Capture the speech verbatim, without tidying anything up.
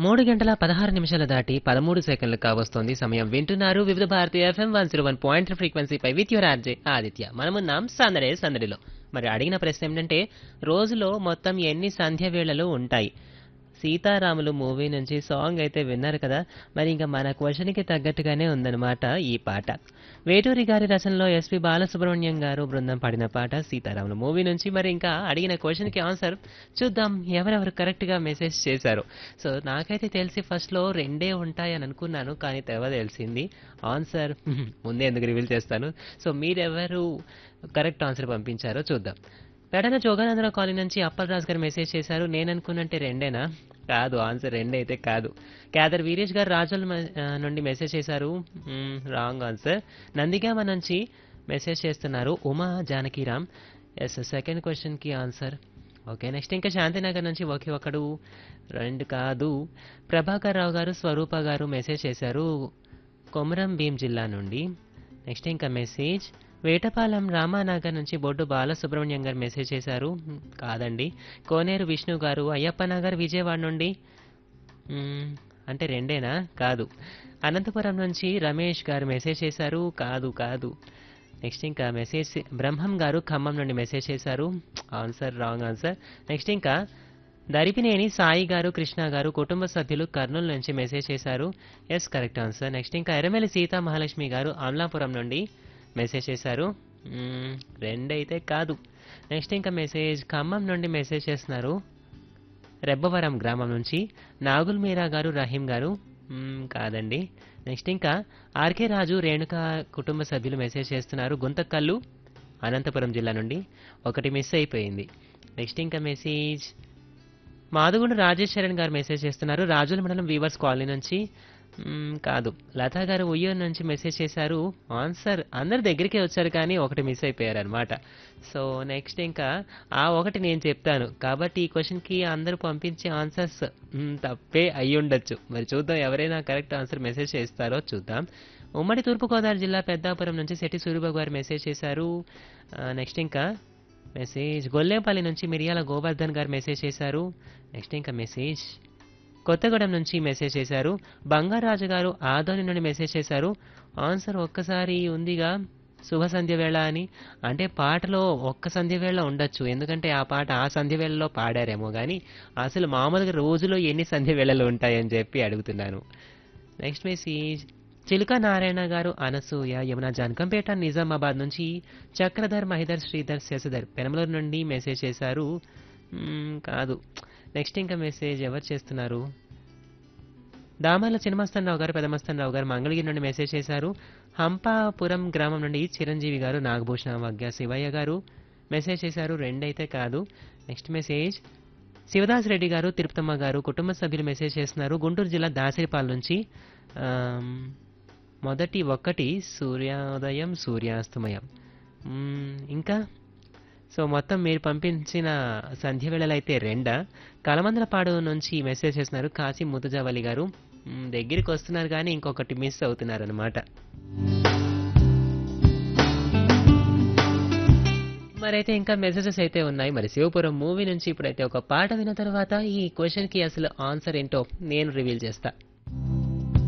మూడు గంటల పదహారు నిమిషాలు దాటి పదమూడు సెకండ్లు కావస్తోంది సమయం. వింటున్నారు వివిధ Bharati FM one zero one point ఫ్రీక్వెన్సీపై with your RJ Aditya. మనమున్నాం సందడే సందడిలో. మరి అడిగిన ప్రశ్న ఏంటంటే, రోజులో మొత్తం ఎన్ని సంధ్య వేళలు ఉంటాయి? సీతారాములు మూవీ నుంచి సాంగ్ అయితే విన్నారు కదా. మరి ఇంకా మన క్వశ్చన్కి తగ్గట్టుగానే ఉందన్నమాట ఈ పాట. వేటూరి గారి రచనలో ఎస్పి బాలసుబ్రహ్మణ్యం గారు బృందం పాడిన పాట సీతారాములు మూవీ నుంచి. మరి ఇంకా అడిగిన క్వశ్చన్కి ఆన్సర్ చూద్దాం ఎవరెవరు కరెక్ట్గా మెసేజ్ చేశారు. సో నాకైతే తెలిసి ఫస్ట్లో రెండే ఉంటాయని అనుకున్నాను, కానీ తర్వాత తెలిసింది ఆన్సర్ ముందే ఎందుకు రివీల్ చేస్తాను. సో మీరెవరు కరెక్ట్ ఆన్సర్ పంపించారో చూద్దాం. పెడన జోగానందరావు కాలనీ నుంచి అప్పలరాజు గారు మెసేజ్ చేశారు. నేను అనుకున్నంటే రెండేనా? కాదు, ఆన్సర్ రెండే అయితే కాదు. క్యాదర్ వీరేష్ గారు రాజుల నుండి మెసేజ్ చేశారు. Wrong answer. నందిగామ నుంచి మెసేజ్ చేస్తున్నారు ఉమా జానకిరామ్. ఎస్, సెకండ్ క్వశ్చన్కి ఆన్సర్ ఓకే. నెక్స్ట్ ఇంకా శాంతినగర్ నుంచి ఒకే ఒకడు, రెండు కాదు. ప్రభాకర్ రావు గారు స్వరూప గారు మెసేజ్ చేశారు కొమరం భీం జిల్లా నుండి. నెక్స్ట్ ఇంకా మెసేజ్ వేటపాలెం రామానగర్ నుంచి బొడ్డు బాలసుబ్రహ్మణ్యం గారు మెసేజ్ చేశారు. కాదండి. కోనేరు విష్ణు గారు అయ్యప్ప నగర్ విజయవాడ నుండి. అంటే రెండేనా? కాదు. అనంతపురం నుంచి రమేష్ గారు మెసేజ్ చేశారు. కాదు కాదు. నెక్స్ట్ ఇంకా మెసేజ్ బ్రహ్మం గారు ఖమ్మం నుండి మెసేజ్ చేశారు. Answer wrong answer. నెక్స్ట్ ఇంకా దరిపినేని సాయి గారు కృష్ణ గారు కుటుంబ సభ్యులు కర్నూలు నుంచి మెసేజ్ చేశారు. Yes, correct answer. నెక్స్ట్ ఇంకా ఎర్రమెల్లి సీతా మహాలక్ష్మి గారు అమలాపురం నుండి మెసేజ్ చేశారు. రెండైతే కాదు. నెక్స్ట్ ఇంకా మెసేజ్ ఖమ్మం నుండి మెసేజ్ చేస్తున్నారు రెబ్బవరం గ్రామం నుంచి నాగుల్ మీరా గారు రహీం గారు. కాదండి. నెక్స్ట్ ఇంకా ఆర్కే రాజు రేణుక కుటుంబ సభ్యులు మెసేజ్ చేస్తున్నారు గుంతకల్లు అనంతపురం జిల్లా నుండి. ఒకటి మిస్ అయిపోయింది. నెక్స్ట్ ఇంకా మెసేజ్ మాదుగుండు రాజేశ్వరన్ గారు మెసేజ్ చేస్తున్నారు రాజుల మండలం వీవర్స్ కాలనీ నుంచి. కాదు. లతా గారు ఉయ్యూరు నుంచి మెసేజ్ చేశారు. ఆన్సర్ అందరి దగ్గరికే వచ్చారు కానీ ఒకటి మిస్ అయిపోయారు అనమాట. సో నెక్స్ట్ ఇంకా ఆ ఒకటి నేను చెప్తాను కాబట్టి ఈ క్వశ్చన్కి అందరూ పంపించే ఆన్సర్స్ తప్పే అయి ఉండొచ్చు. మరి చూద్దాం ఎవరైనా కరెక్ట్ ఆన్సర్ మెసేజ్ చేస్తారో చూద్దాం. ఉమ్మడి తూర్పుగోదావరి జిల్లా పెద్దాపురం నుంచి శెట్టి సూరిబాబు గారు మెసేజ్ చేశారు. నెక్స్ట్ ఇంకా మెసేజ్ గొల్లేపల్లి నుంచి మిరియాల గోవర్ధన్ గారు మెసేజ్ చేశారు. నెక్స్ట్ ఇంకా మెసేజ్ కొత్తగూడెం నుంచి మెసేజ్ చేశారు బంగారాజు గారు ఆదోని నుండి మెసేజ్ చేశారు. ఆన్సర్ ఒక్కసారి ఉందిగా శుభ సంధ్య వేళ అని. అంటే పాటలో ఒక్క సంధ్య వేళ ఉండొచ్చు, ఎందుకంటే ఆ పాట ఆ సంధ్య వేళలో పాడారేమో, కానీ అసలు మామూలుగా రోజులో ఎన్ని సంధ్య వేళలు ఉంటాయని చెప్పి అడుగుతున్నాను. నెక్స్ట్ మెసేజ్ చిలుక నారాయణ గారు అనసూయ యమున జనకంపేట నిజామాబాద్ నుంచి చక్రధర్ మహిధర్ శ్రీధర్ శశిధర్ పెనమలూరు నుండి మెసేజ్ చేశారు. కాదు. నెక్స్ట్ ఇంకా మెసేజ్ ఎవరు చేస్తున్నారు? దామర్ల చిన్నమస్తన్ రావు గారు పెదమస్తన్ రావు గారు మంగళగిరి నుండి మెసేజ్ చేశారు. హంపాపురం గ్రామం నుండి చిరంజీవి గారు నాగభూషణ వగ్గ శివయ్య గారు మెసేజ్ చేశారు. రెండైతే కాదు. నెక్స్ట్ మెసేజ్ శివదాస్ రెడ్డి గారు తిరుపతమ్మ గారు కుటుంబ సభ్యులు మెసేజ్ చేస్తున్నారు గుంటూరు జిల్లా దాసరిపాల నుంచి. మొదటి ఒక్కటి సూర్యోదయం సూర్యాస్తమయం. ఇంకా సో మొత్తం మీరు పంపించిన సంధ్య వేళలు అయితే రెండా. కలమందలపాడు నుంచి మెసేజ్ చేస్తున్నారు కాశీ ముతుజావలి గారు. దగ్గరికి వస్తున్నారు కానీ ఇంకొకటి మిస్ అవుతున్నారు అనమాట. మరైతే ఇంకా మెసేజెస్ అయితే ఉన్నాయి. మరి శివపురం మూవీ నుంచి ఇప్పుడైతే ఒక పాట విన్న తర్వాత ఈ క్వశ్చన్కి అసలు ఆన్సర్ ఏంటో నేను రివీల్ చేస్తా.